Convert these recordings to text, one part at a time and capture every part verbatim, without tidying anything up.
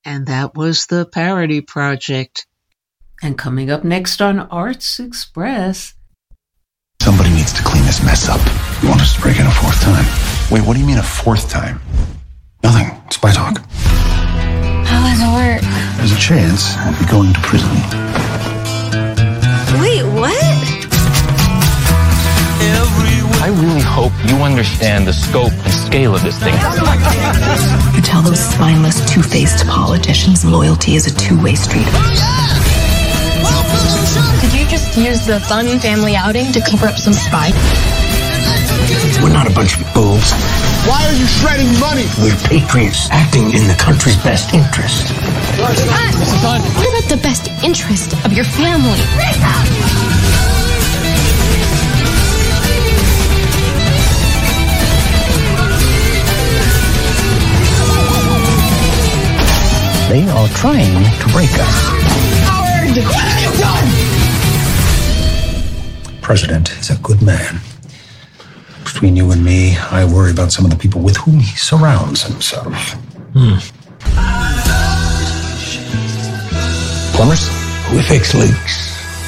And that was the Parody Project. And coming up next on Arts Express... Somebody needs to clean this mess up. You want us to break in a fourth time? Wait, what do you mean a fourth time? Nothing. Spy talk. How does it work? There's a chance I'll be going to prison. Wait, what? I really hope you understand the scope and scale of this thing. You tell those spineless, two-faced politicians loyalty is a two-way street. Did you just use the fun family outing to cover up some spy? We're not a bunch of bulls. Why are you shredding money? We're patriots acting in the country's best interest. What about the best interest of your family? They are trying to break us. Howard! What have you done? President is a good man. Between you and me, I worry about some of the people with whom he surrounds himself. Hmm. Plumbers? We fix leaks.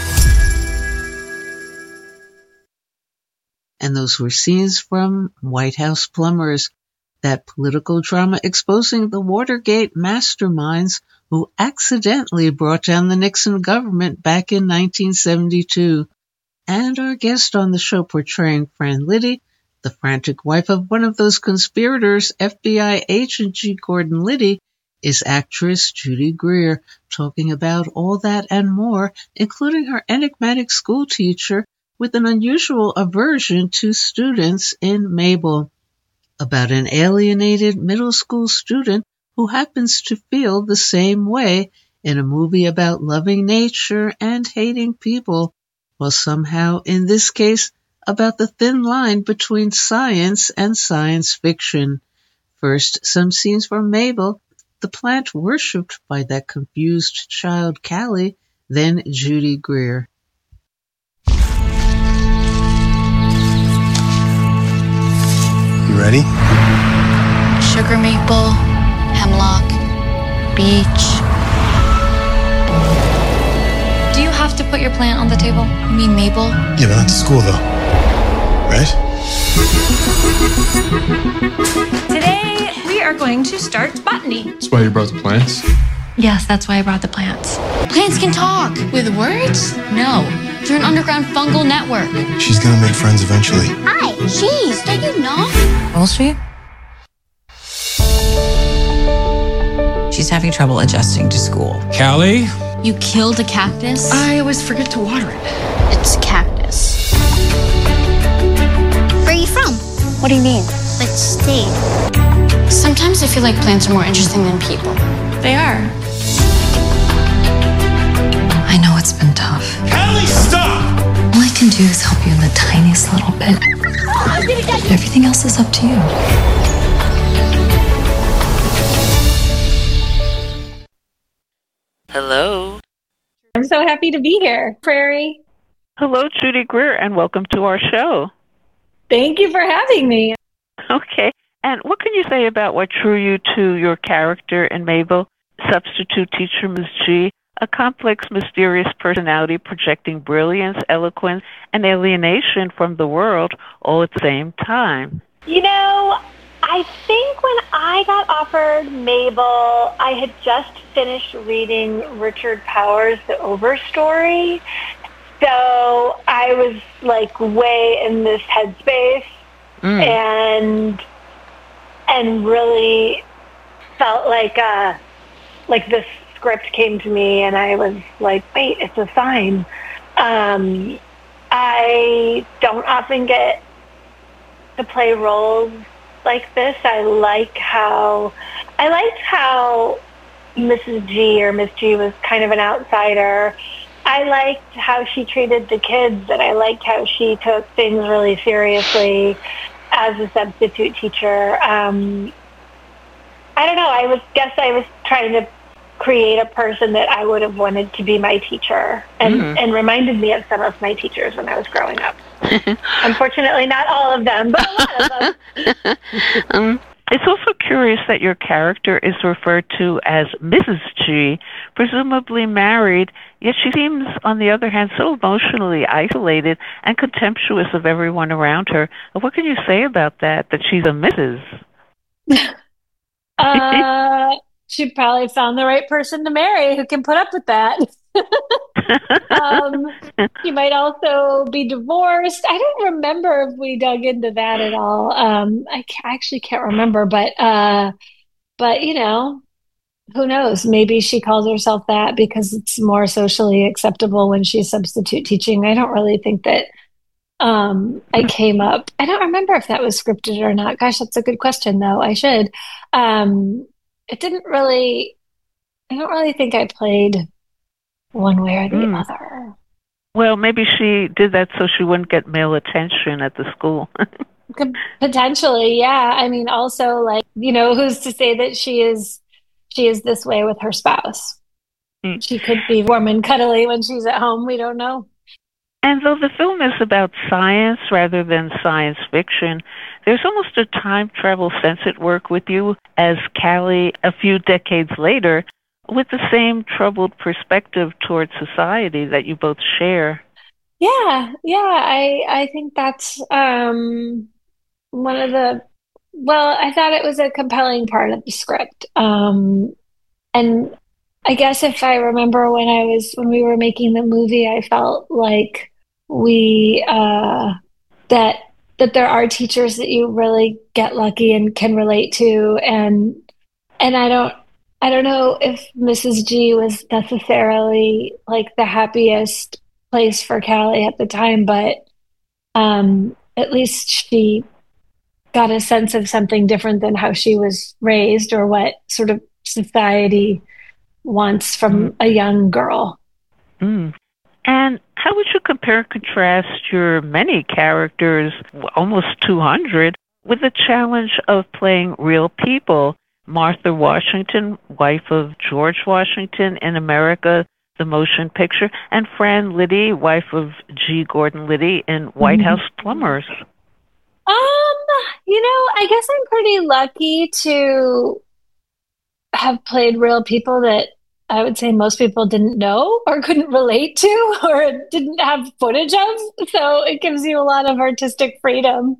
And those were scenes from White House Plumbers, that political drama exposing the Watergate masterminds who accidentally brought down the Nixon government back in nineteen seventy-two. And our guest on the show portraying Fran Liddy, the frantic wife of one of those conspirators, F B I agent G. Gordon Liddy, is actress Judy Greer, talking about all that and more, including her enigmatic school teacher with an unusual aversion to students in Mabel, about an alienated middle school student who happens to feel the same way in a movie about loving nature and hating people, while somehow, in this case, about the thin line between science and science fiction. First, some scenes from Mabel, the plant worshipped by that confused child Callie, then Judy Greer. You ready? Sugar maple, hemlock, beech. Do you have to put your plant on the table? You mean Mabel? Yeah, but not to school, though. Right? Today, we are going to start botany. That's why you brought the plants? Yes, that's why I brought the plants. Plants can talk. With words? No. Through an underground fungal network. She's gonna make friends eventually. Hi. Jeez, don't you know? Will she? She's having trouble adjusting to school. Callie? You killed a cactus? I always forget to water it. It's cactus. Where are you from? What do you mean? Which state? Sometimes I feel like plants are more interesting than people. They are. I know it's been tough. Callie, stop! All I can do is help you in the tiniest little bit. Everything else is up to you. Hello. I'm so happy to be here, Prairie. Hello, Judy Greer, and welcome to our show. Thank you for having me. Okay. And what can you say about what drew you to your character in Mabel, substitute teacher Miz G, a complex, mysterious personality projecting brilliance, eloquence, and alienation from the world all at the same time? You know, I think when I got offered Mabel, I had just finished reading Richard Powers' The Overstory. So I was like way in this headspace mm. and and really felt like uh like this script came to me and I was like, wait, it's a sign. Um, I don't often get to play roles like this. I like how I liked how Missus G or Miss G was kind of an outsider. I liked how she treated the kids, and I liked how she took things really seriously as a substitute teacher. Um, I don't know. I was guess I was trying to create a person that I would have wanted to be my teacher, and, mm-hmm. and reminded me of some of my teachers when I was growing up. Unfortunately, not all of them, but a lot of them. um, It's also curious that your character is referred to as Missus G, presumably married, yet she seems, on the other hand, so emotionally isolated and contemptuous of everyone around her. What can you say about that, that she's a Missus? uh, she probably found the right person to marry who can put up with that. um, she might also be divorced. I don't remember if we dug into that at all. Um, I, ca- I actually can't remember, but uh, but you know, who knows? Maybe she calls herself that because it's more socially acceptable when she's substitute teaching. I don't really think that um, I came up. I don't remember if that was scripted or not. Gosh, that's a good question, though. I should. Um, it didn't really. I don't really think I played one way or the mm. other. Well, maybe she did that so she wouldn't get male attention at the school. Potentially, yeah. I mean, also, like, you know, who's to say that she is she is this way with her spouse? Mm. She could be warm and cuddly when she's at home. We don't know. And though the film is about science rather than science fiction, there's almost a time travel sense at work with you as Callie a few decades later, with the same troubled perspective towards society that you both share. Yeah, yeah, I I think that's um, one of the, well, I thought it was a compelling part of the script. Um, and I guess if I remember when I was, when we were making the movie, I felt like we, uh, that, that there are teachers that you really get lucky and can relate to. And, and I don't, I don't know if Missus G was necessarily like the happiest place for Callie at the time, but um, at least she got a sense of something different than how she was raised or what sort of society wants from a young girl. Mm. And how would you compare and contrast your many characters, almost two hundred, with the challenge of playing real people? Martha Washington, wife of George Washington in America, the motion picture, and Fran Liddy, wife of G. Gordon Liddy in White mm-hmm. House Plumbers. Um, you know, I guess I'm pretty lucky to have played real people that I would say most people didn't know or couldn't relate to or didn't have footage of. So it gives you a lot of artistic freedom.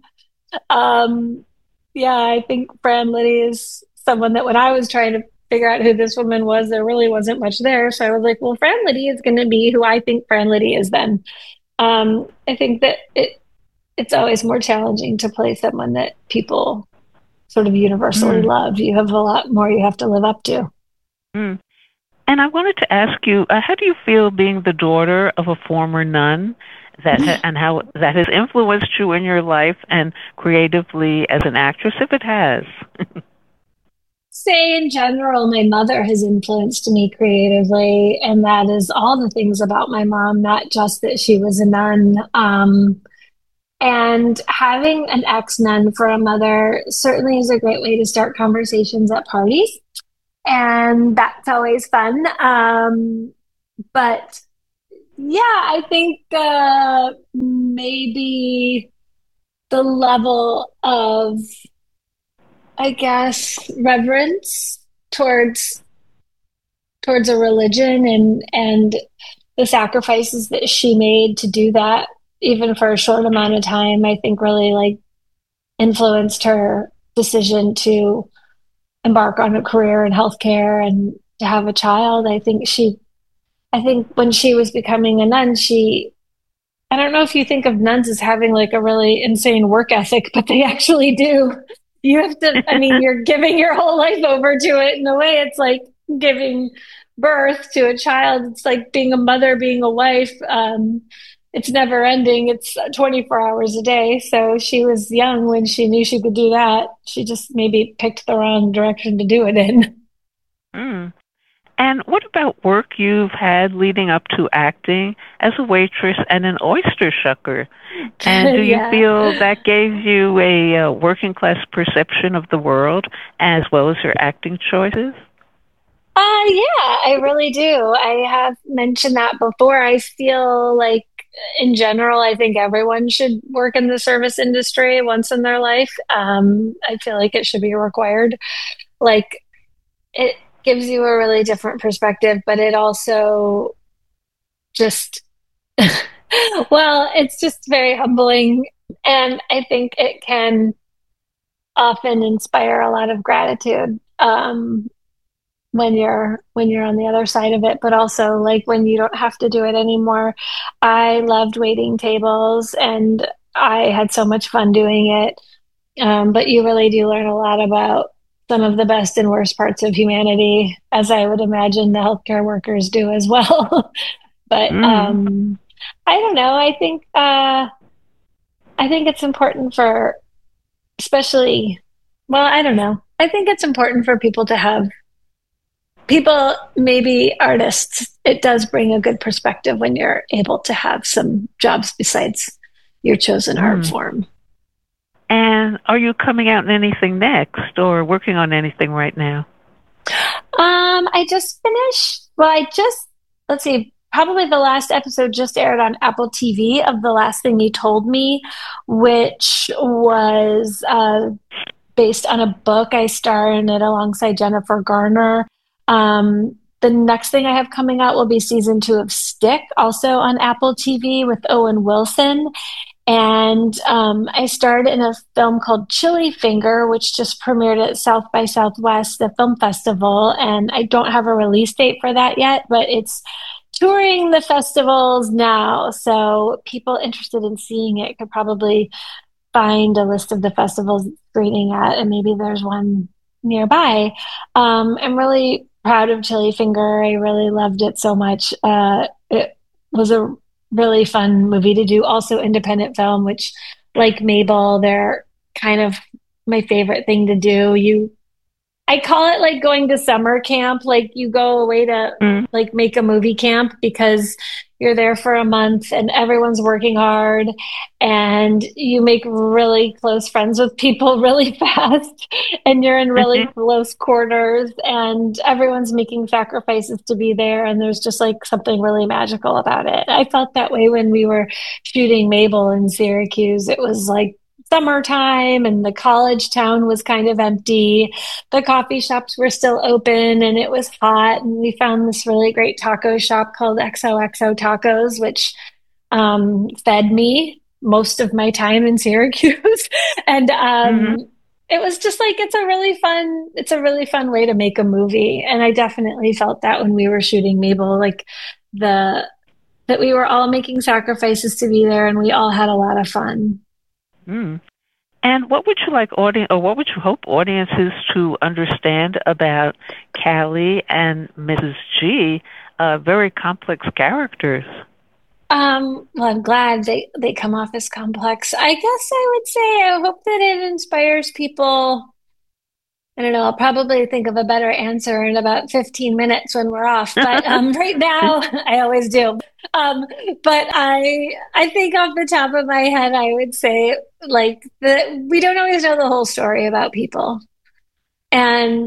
Um, yeah, I think Fran Liddy is someone that when I was trying to figure out who this woman was, there really wasn't much there. So I was like, well, Fran Liddy is going to be who I think Fran Liddy is then. Um, I think that it it's always more challenging to play someone that people sort of universally mm. love. You have a lot more you have to live up to. Mm. And I wanted to ask you, uh, how do you feel being the daughter of a former nun that ha- and how that has influenced you in your life and creatively as an actress, if it has? Say in general, my mother has influenced me creatively, and that is all the things about my mom, not just that she was a nun. Um, and having an ex-nun for a mother certainly is a great way to start conversations at parties, and that's always fun. Um, but yeah, I think uh, maybe the level of, I guess, reverence towards towards a religion and and the sacrifices that she made to do that, even for a short amount of time, I think really like influenced her decision to embark on a career in healthcare and to have a child. I think she, I think when she was becoming a nun, she, I don't know if you think of nuns as having like a really insane work ethic, but they actually do. You have to, I mean, you're giving your whole life over to it. In a way, it's like giving birth to a child. It's like being a mother, being a wife. Um, it's never ending. It's twenty-four hours a day. So she was young when she knew she could do that. She just maybe picked the wrong direction to do it in. Mm. And what about work you've had leading up to acting as a waitress and an oyster shucker? And do you yeah. feel that gave you a uh, working class perception of the world as well as your acting choices? Uh, yeah, I really do. I have mentioned that before. I feel like in general, I think everyone should work in the service industry once in their life. Um, I feel like it should be required. Like, it gives you a really different perspective, but it also just, well, it's just very humbling. And I think it can often inspire a lot of gratitude. Um, when you're when you're on the other side of it, but also like when you don't have to do it anymore. I loved waiting tables and I had so much fun doing it. Um, but you really do learn a lot about some of the best and worst parts of humanity, as I would imagine the healthcare workers do as well. But Mm. um, I don't know. I think uh, I think it's important for, especially, well, I don't know. I think it's important for people to have people, maybe artists. It does bring a good perspective when you're able to have some jobs besides your chosen art Mm. form. And are you coming out in anything next or working on anything right now? Um, I just finished, well, I just, let's see, probably the last episode just aired on Apple T V of The Last Thing You Told Me, which was uh, based on a book. I star in it alongside Jennifer Garner. Um, the next thing I have coming out will be season two of Stick, also on Apple T V with Owen Wilson. And um, I starred in a film called Chili Finger, which just premiered at South by Southwest, the film festival. And I don't have a release date for that yet, but it's touring the festivals now. So people interested in seeing it could probably find a list of the festivals it's screening at, and maybe there's one nearby. Um, I'm really proud of Chili Finger. I really loved it so much. Uh, it was a really fun movie to do. Also independent film, which, like Mabel, they're kind of my favorite thing to do. You, I call it like going to summer camp. Like you go away to Mm. like make a movie camp because you're there for a month and everyone's working hard and you make really close friends with people really fast and you're in really Mhm. close quarters and everyone's making sacrifices to be there. And there's just like something really magical about it. I felt that way when we were shooting Mabel in Syracuse. It was like summertime and the college town was kind of empty. The coffee shops were still open and it was hot. And we found this really great taco shop called X O X O Tacos, which um, fed me most of my time in Syracuse. and um, Mhm. it was just like, it's a really fun, it's a really fun way to make a movie. And I definitely felt that when we were shooting Mabel, like the, that we were all making sacrifices to be there and we all had a lot of fun. Mm. And what would you like audience, or what would you hope audiences to understand about Callie and Missus G, uh, very complex characters? Um, well, I'm glad they, they come off as complex. I guess I would say I hope that it inspires people. I don't know, I'll probably think of a better answer in about fifteen minutes when we're off. But um, right now, I always do. Um, but I I think off the top of my head, I would say like the, we don't always know the whole story about people. And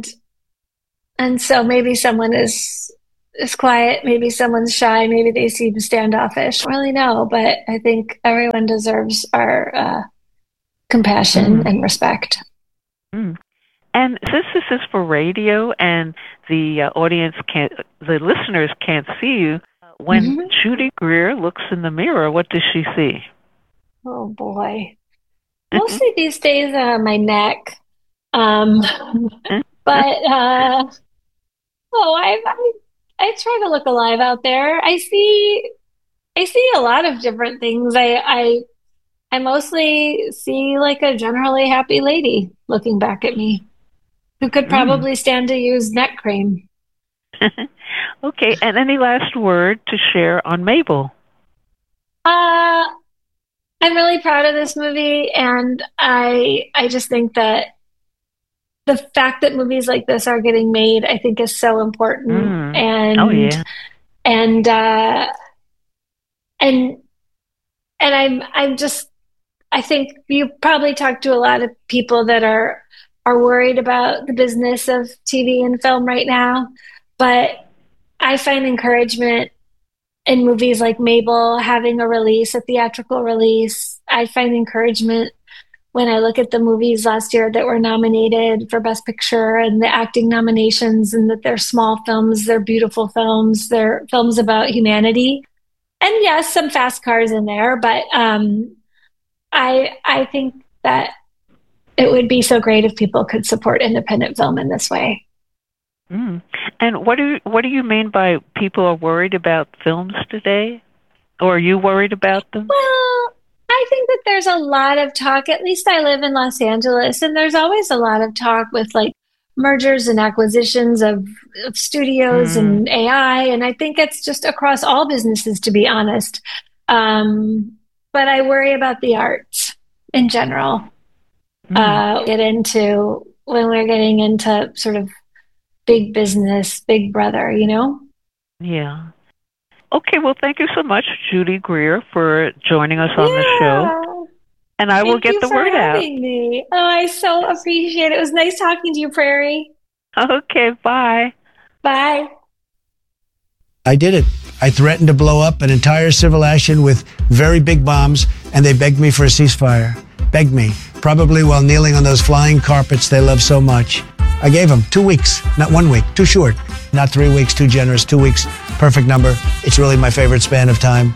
and so maybe someone is is quiet, maybe someone's shy, maybe they seem standoffish. I don't really know, but I think everyone deserves our uh, compassion Mm. and respect. Mm. And since this is for radio and the uh, audience can't, the listeners can't see you, when Mhm. Judy Greer looks in the mirror, what does she see? Oh boy. Mostly these days, uh, my neck. Um, but uh, oh, I, I I try to look alive out there. I see I see a lot of different things. I I I mostly see like a generally happy lady looking back at me who could Mm. probably stand to use neck cream. Okay, and any last word to share on Mabel? Uh, I'm really proud of this movie, and I I just think that the fact that movies like this are getting made, I think, is so important. Mm. And Oh, yeah. and uh, and and I'm I'm just I think you probably talk to a lot of people that are are worried about the business of T V and film right now, but I find encouragement in movies like Mabel having a release, a theatrical release. I find encouragement when I look at the movies last year that were nominated for Best Picture and the acting nominations, and that they're small films, they're beautiful films, they're films about humanity. And yes, some fast cars in there, but um, I I think that it would be so great if people could support independent film in this way. Mm. And what do you, what do you mean by people are worried about films today? Or are you worried about them? Well, I think that there's a lot of talk, at least I live in Los Angeles, and there's always a lot of talk with like mergers and acquisitions of, of studios mm. and A I. And I think it's just across all businesses, to be honest. Um, but I worry about the arts in general. Mm. Uh, get into when we're getting into sort of big business, big brother, you know? Yeah. Okay, well, thank you so much, Judy Greer, for joining us on yeah. the show. And I thank will get the word out. Me. Oh, I so appreciate it. It was nice talking to you, Prairie. Okay, bye. Bye. I did it. I threatened to blow up an entire civil action with very big bombs, and they begged me for a ceasefire. Begged me, probably while kneeling on those flying carpets they love so much. I gave them two weeks, not one week, too short. Not three weeks, too generous, two weeks, perfect number. It's really my favorite span of time.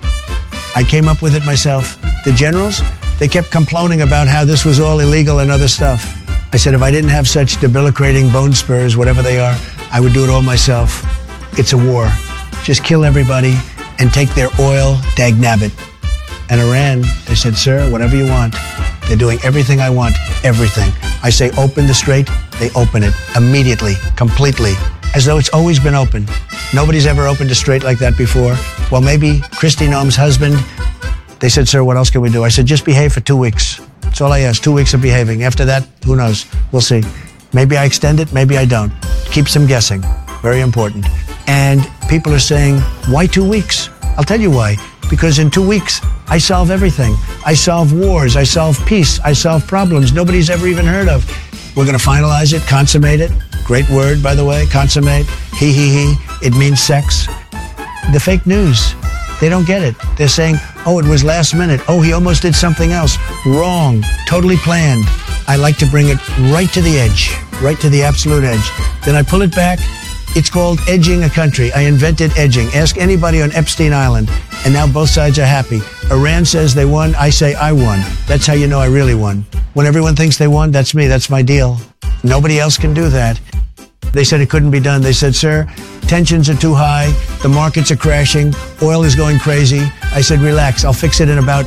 I came up with it myself. The generals, they kept complaining about how this was all illegal and other stuff. I said, if I didn't have such debilitating bone spurs, whatever they are, I would do it all myself. It's a war. Just kill everybody and take their oil, dagnabbit. And Iran, they said, sir, whatever you want. They're doing everything I want, everything. I say open the strait, they open it immediately, completely, as though it's always been open. Nobody's ever opened a strait like that before. Well, maybe Kristi Noem's husband. They said, sir, what else can we do? I said, just behave for two weeks. That's all I asked, two weeks of behaving. After that, who knows? We'll see. Maybe I extend it, maybe I don't. Keeps them guessing. Very important. And people are saying, why two weeks? I'll tell you why. Because in two weeks, I solve everything. I solve wars. I solve peace. I solve problems nobody's ever even heard of. We're going to finalize it, consummate it. Great word, by the way, consummate. He, he, he. It means sex. The fake news, they don't get it. They're saying, oh, it was last minute. Oh, he almost did something else. Wrong. Totally planned. I like to bring it right to the edge, right to the absolute edge. Then I pull it back. It's called edging a country. I invented edging. Ask anybody on Epstein Island. And now both sides are happy. Iran says they won. I say I won. That's how you know I really won. When everyone thinks they won, that's me. That's my deal. Nobody else can do that. They said it couldn't be done. They said, sir, tensions are too high. The markets are crashing. Oil is going crazy. I said, relax. I'll fix it in about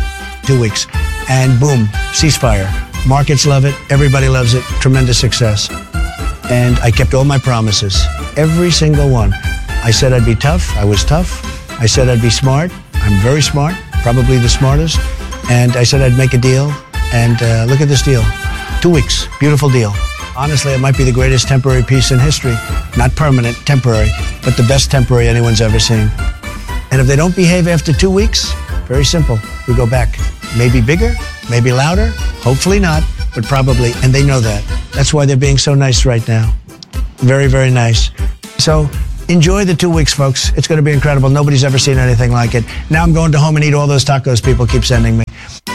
two weeks. And boom, ceasefire. Markets love it. Everybody loves it. Tremendous success. And I kept all my promises. Every single one. I said I'd be tough. I was tough. I said I'd be smart. I'm very smart, probably the smartest. And I said I'd make a deal. And uh, look at this deal. Two weeks. Beautiful deal. Honestly, it might be the greatest temporary peace in history. Not permanent, temporary, but the best temporary anyone's ever seen. And if they don't behave after two weeks, very simple. We go back. Maybe bigger, maybe louder, hopefully not, but probably. And they know that. That's why they're being so nice right now. Very, very nice. So enjoy the two weeks, folks. It's going to be incredible. Nobody's ever seen anything like it. Now I'm going to home and eat all those tacos people keep sending me.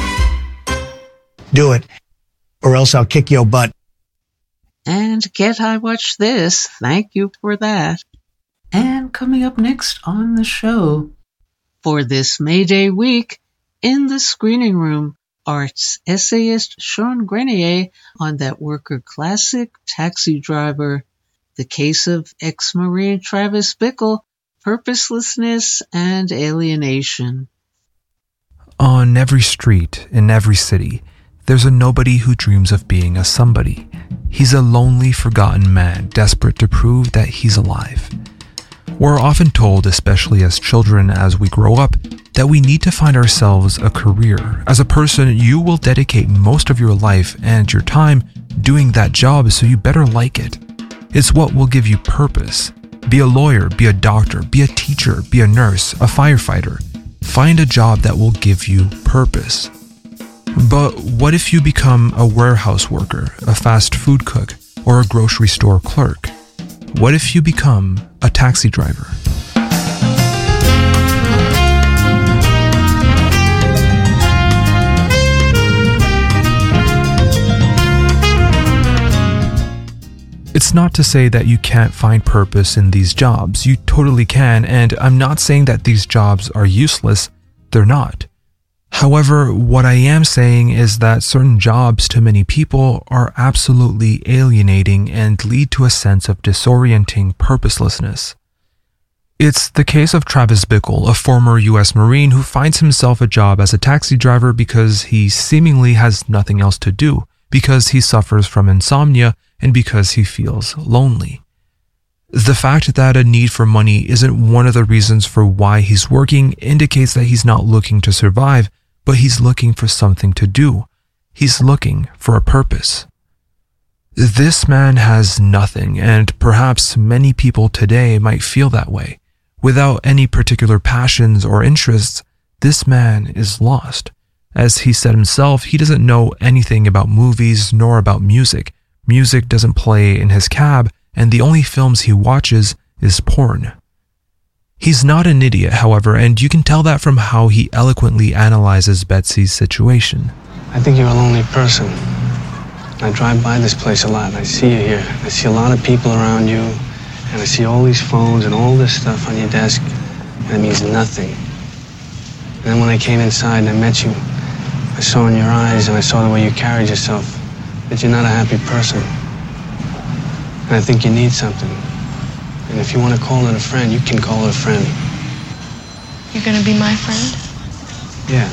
Do it, or else I'll kick your butt. And Get I Watch This. Thank you for that. And coming up next on the show, for this May Day week, in the screening room, arts essayist Sean Grenier on That Worker classic, Taxi Driver, the case of ex-Marine Travis Bickle, purposelessness and alienation. On every street, in every city, there's a nobody who dreams of being a somebody. He's a lonely, forgotten man, desperate to prove that he's alive. We're often told, especially as children as we grow up, that we need to find ourselves a career. As a person, you will dedicate most of your life and your time doing that job, so you better like it. It's what will give you purpose. Be a lawyer, be a doctor, be a teacher, be a nurse, a firefighter. Find a job that will give you purpose. But what if you become a warehouse worker, a fast food cook, or a grocery store clerk? What if you become a taxi driver? It's not to say that you can't find purpose in these jobs. You totally can, and I'm not saying that these jobs are useless. They're not. However, what I am saying is that certain jobs to many people are absolutely alienating and lead to a sense of disorienting purposelessness. It's the case of Travis Bickle, a former U S Marine who finds himself a job as a taxi driver because he seemingly has nothing else to do, because he suffers from insomnia, and because he feels lonely. The fact that a need for money isn't one of the reasons for why he's working indicates that he's not looking to survive, but he's looking for something to do. He's looking for a purpose. This man has nothing, and perhaps many people today might feel that way. Without any particular passions or interests, this man is lost. As he said himself, he doesn't know anything about movies nor about music. Music doesn't play in his cab, and the only films he watches is porn. He's not an idiot, however, and you can tell that from how he eloquently analyzes Betsy's situation. I think you're a lonely person. I drive by this place a lot, and I see you here. I see a lot of people around you, and I see all these phones and all this stuff on your desk, and it means nothing. And then when I came inside and I met you, I saw in your eyes and I saw the way you carried yourself that you're not a happy person. And I think you need something. And if you want to call it a friend, you can call it a friend. You're gonna be my friend? Yeah.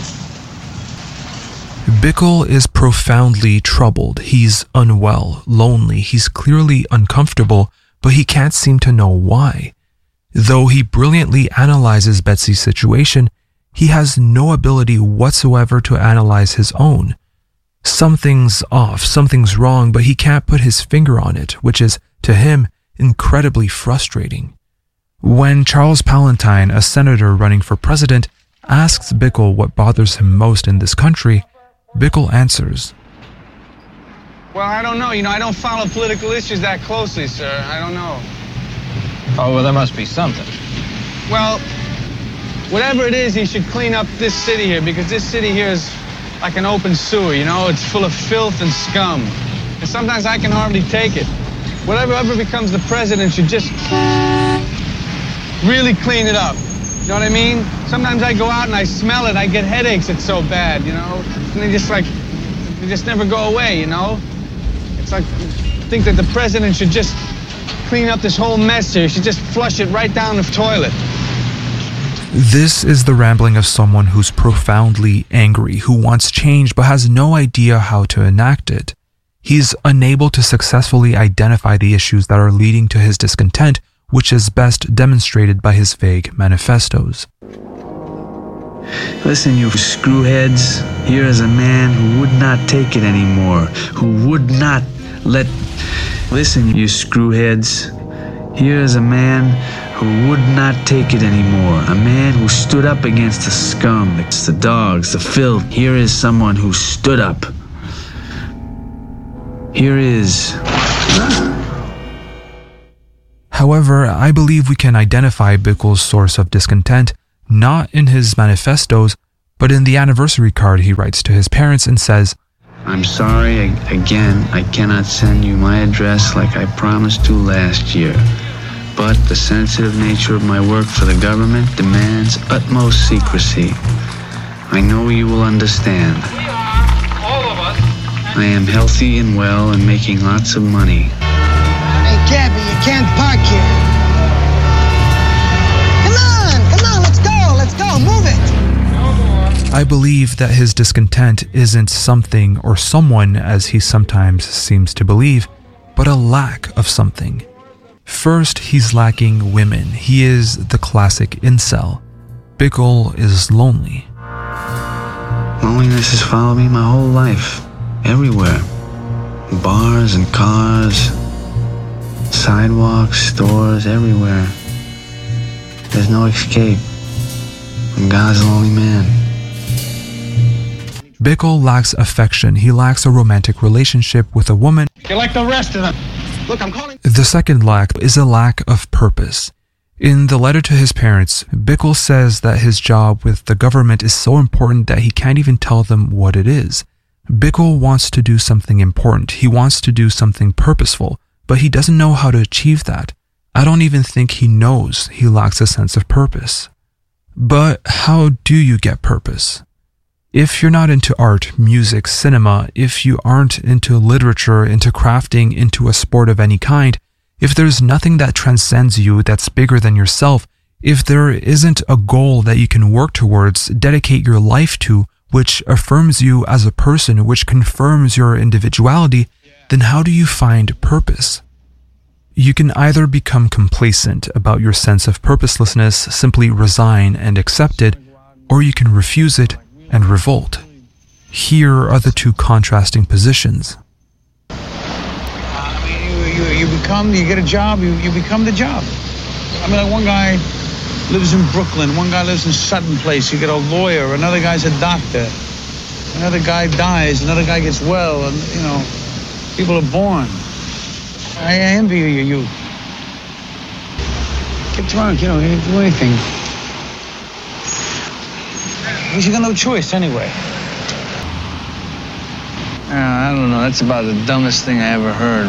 Bickle is profoundly troubled. He's unwell, lonely, he's clearly uncomfortable, but he can't seem to know why. Though he brilliantly analyzes Betsy's situation, he has no ability whatsoever to analyze his own. Something's off, something's wrong, but he can't put his finger on it, which is, to him, incredibly frustrating. When Charles Palantine, a senator running for president, asks Bickle what bothers him most in this country, Bickle answers, Well, I don't know. You know, I don't follow political issues that closely, sir. I don't know. Oh, well, there must be something. Well, whatever it is, he should clean up this city here, because this city here is like an open sewer, you know? It's full of filth and scum. And sometimes I can hardly take it. Whatever ever becomes the president should just really clean it up. You know what I mean? Sometimes I go out and I smell it, I get headaches, it's so bad, you know? And they just like, they just never go away, you know? It's like, I think that the president should just clean up this whole mess here. He should just flush it right down the toilet. This is the rambling of someone who's profoundly angry, who wants change but has no idea how to enact it. He's unable to successfully identify the issues that are leading to his discontent, which is best demonstrated by his vague manifestos. Listen, you screwheads, here is a man who would not take it anymore, who would not let... Listen, you screwheads, here is a man who would not take it anymore, a man who stood up against the scum, the dogs, the filth. Here is someone who stood up. Here is... However, I believe we can identify Bickle's source of discontent not in his manifestos, but in the anniversary card he writes to his parents and says, I'm sorry, again, I cannot send you my address like I promised to last year, but the sensitive nature of my work for the government demands utmost secrecy. I know you will understand. We are, all of us. I am healthy and well and making lots of money. Hey, Gabby, you can't park here. Come on, come on, let's go, let's go, move it. I believe that his discontent isn't something or someone, as he sometimes seems to believe, but a lack of something. First, he's lacking women. He is the classic incel. Bickle is lonely. Loneliness has followed me my whole life, everywhere. Bars and cars, sidewalks, stores, everywhere. There's no escape from God's lonely man. Bickle lacks affection. He lacks a romantic relationship with a woman. You're like the rest of them. Look, I'm calling... The second lack is a lack of purpose. In the letter to his parents, Bickle says that his job with the government is so important that he can't even tell them what it is. Bickle wants to do something important. He wants to do something purposeful, but he doesn't know how to achieve that. I don't even think he knows he lacks a sense of purpose. But how do you get purpose? If you're not into art, music, cinema, if you aren't into literature, into crafting, into a sport of any kind, if there's nothing that transcends you that's bigger than yourself, if there isn't a goal that you can work towards, dedicate your life to, which affirms you as a person, which confirms your individuality, then how do you find purpose? You can either become complacent about your sense of purposelessness, simply resign and accept it, or you can refuse it and revolt. Here are the two contrasting positions. I mean, you, you, you become, you get a job, you, you become the job. I mean, like one guy lives in Brooklyn, one guy lives in Sutton Place, you get a lawyer, another guy's a doctor, another guy dies, another guy gets well, and, you know, people are born. I envy you, you. Get drunk, you know, you do anything. Because you got no choice anyway. Uh, I don't know, that's about the dumbest thing I ever heard.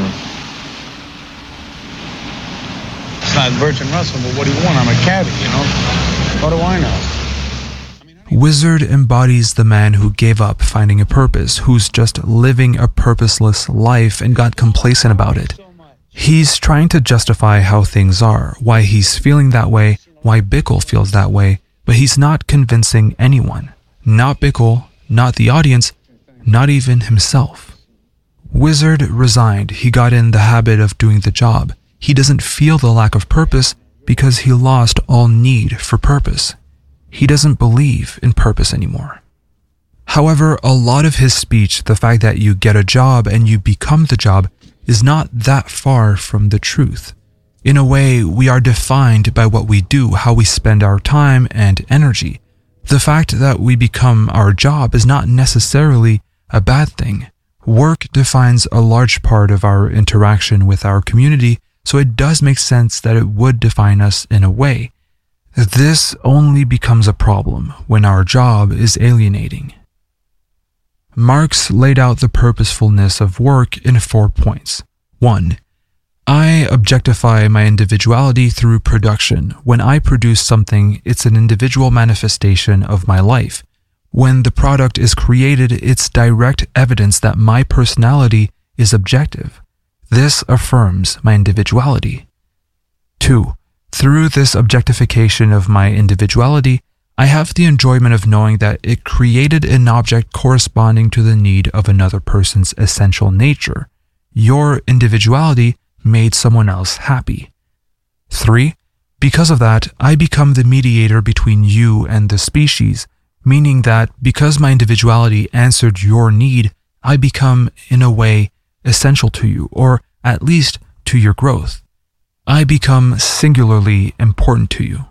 It's not Bertrand Russell, but what do you want? I'm a caddy, you know? What do I know? Wizard embodies the man who gave up finding a purpose, who's just living a purposeless life and got complacent about it. He's trying to justify how things are, why he's feeling that way, why Bickle feels that way, but he's not convincing anyone. Not Bickle, not the audience, not even himself. Wizard resigned. He got in the habit of doing the job. He doesn't feel the lack of purpose because he lost all need for purpose. He doesn't believe in purpose anymore. However, a lot of his speech, the fact that you get a job and you become the job, is not that far from the truth. In a way, we are defined by what we do, how we spend our time and energy. The fact that we become our job is not necessarily a bad thing. Work defines a large part of our interaction with our community, so it does make sense that it would define us in a way. This only becomes a problem when our job is alienating. Marx laid out the purposefulness of work in four points. One, I objectify my individuality through production. When I produce something, it's an individual manifestation of my life. When the product is created, it's direct evidence that my personality is objective. This affirms my individuality. Two, through this objectification of my individuality, I have the enjoyment of knowing that it created an object corresponding to the need of another person's essential nature. Your individuality made someone else happy. Three, because of that, I become the mediator between you and the species, meaning that because my individuality answered your need, I become, in a way, essential to you, or at least to your growth. I become singularly important to you.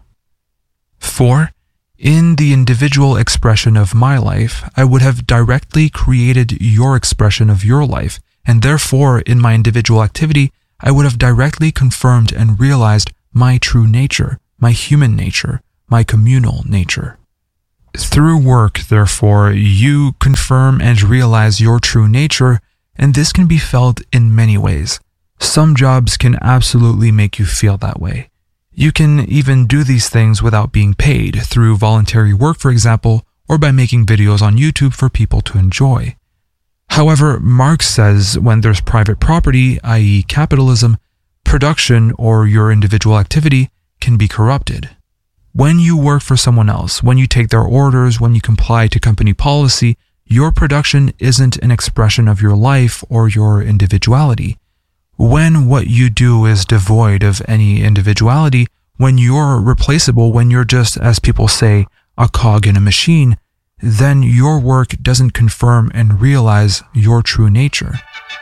Four, in the individual expression of my life, I would have directly created your expression of your life, and therefore, in my individual activity, I would have directly confirmed and realized my true nature, my human nature, my communal nature. Through work, therefore, you confirm and realize your true nature, and this can be felt in many ways. Some jobs can absolutely make you feel that way. You can even do these things without being paid, through voluntary work, for example, or by making videos on YouTube for people to enjoy. However, Marx says when there's private property, that is capitalism, production or your individual activity can be corrupted. When you work for someone else, when you take their orders, when you comply to company policy, your production isn't an expression of your life or your individuality. When what you do is devoid of any individuality, when you're replaceable, when you're just, as people say, a cog in a machine, then your work doesn't confirm and realize your true nature.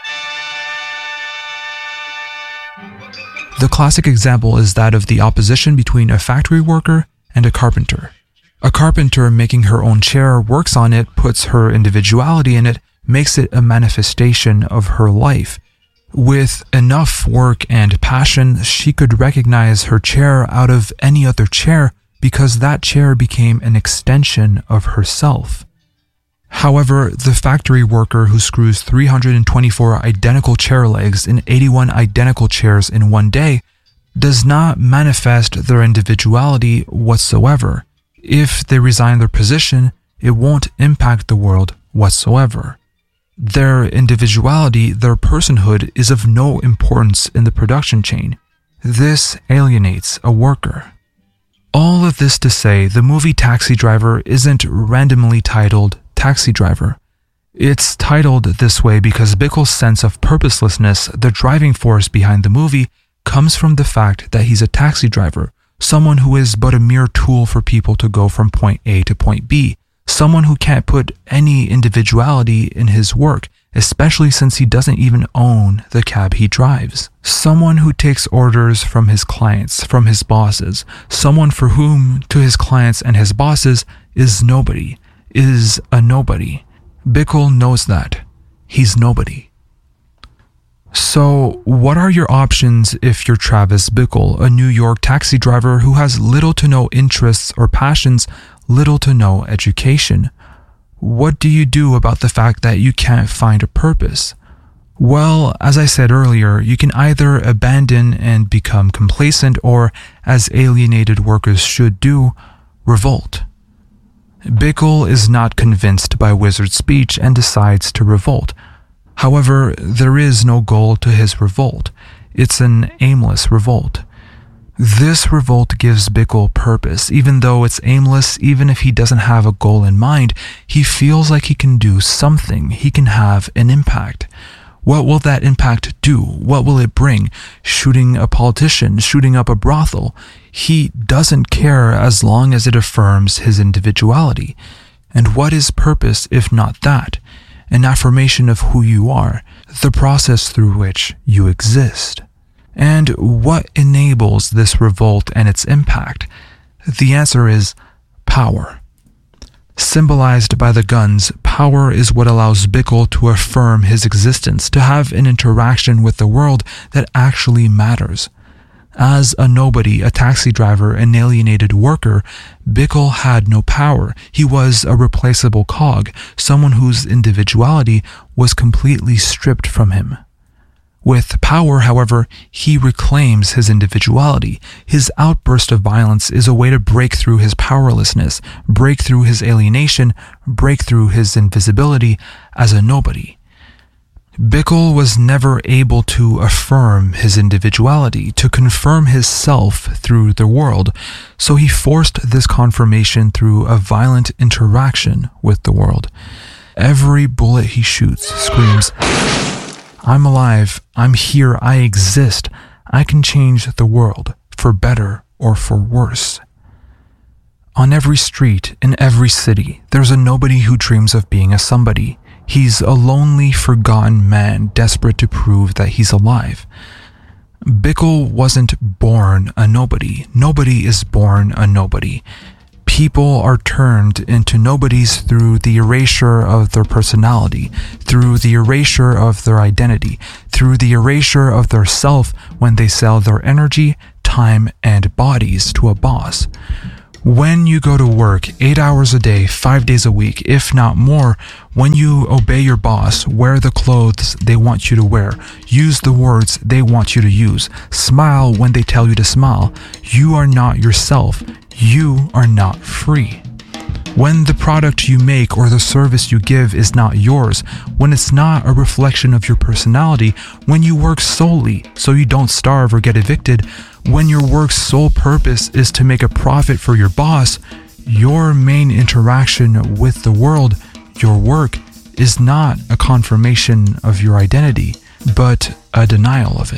The classic example is that of the opposition between a factory worker and a carpenter. A carpenter making her own chair works on it, puts her individuality in it, makes it a manifestation of her life. With enough work and passion, she could recognize her chair out of any other chair because that chair became an extension of herself. However, the factory worker who screws three hundred twenty-four identical chair legs in eighty-one identical chairs in one day does not manifest their individuality whatsoever. If they resign their position, it won't impact the world whatsoever. Their individuality, their personhood, is of no importance in the production chain. This alienates a worker. All of this to say, the movie Taxi Driver isn't randomly titled Taxi Driver. It's titled this way because Bickle's sense of purposelessness, the driving force behind the movie, comes from the fact that he's a taxi driver, someone who is but a mere tool for people to go from point A to point B, someone who can't put any individuality in his work, especially since he doesn't even own the cab he drives. Someone who takes orders from his clients, from his bosses, someone for whom, to his clients and his bosses, is nobody, is a nobody. Bickle knows that. He's nobody. So, what are your options if you're Travis Bickle, a New York taxi driver who has little to no interests or passions, little to no education? What do you do about the fact that you can't find a purpose? Well, as I said earlier, you can either abandon and become complacent or, as alienated workers should do, revolt. Bickle is not convinced by Wizard's speech and decides to revolt. However, there is no goal to his revolt. It's an aimless revolt. This revolt gives Bickle purpose. Even though it's aimless, even if he doesn't have a goal in mind, he feels like he can do something. He can have an impact. What will that impact do? What will it bring? Shooting a politician, shooting up a brothel. He doesn't care as long as it affirms his individuality. And what is purpose if not that? An affirmation of who you are, the process through which you exist. And what enables this revolt and its impact? The answer is power. Symbolized by the guns, power is what allows Bickle to affirm his existence, to have an interaction with the world that actually matters. As a nobody, a taxi driver, an alienated worker, Bickle had no power. He was a replaceable cog, someone whose individuality was completely stripped from him. With power, however, he reclaims his individuality. His outburst of violence is a way to break through his powerlessness, break through his alienation, break through his invisibility as a nobody. Bickle was never able to affirm his individuality, to confirm his self through the world, so he forced this confirmation through a violent interaction with the world. Every bullet he shoots screams, "I'm alive, I'm here, I exist, I can change the world, for better or for worse." On every street, in every city, there's a nobody who dreams of being a somebody. He's a lonely, forgotten man, desperate to prove that he's alive. Bickle wasn't born a nobody. Nobody is born a nobody. People are turned into nobodies through the erasure of their personality, through the erasure of their identity, through the erasure of their self when they sell their energy, time, and bodies to a boss. When you go to work eight hours a day, five days a week, if not more, when you obey your boss, wear the clothes they want you to wear, use the words they want you to use, smile when they tell you to smile, you are not yourself. You are not free. When the product you make or the service you give is not yours, when it's not a reflection of your personality, when you work solely so you don't starve or get evicted, when your work's sole purpose is to make a profit for your boss, your main interaction with the world, your work, is not a confirmation of your identity, but a denial of it.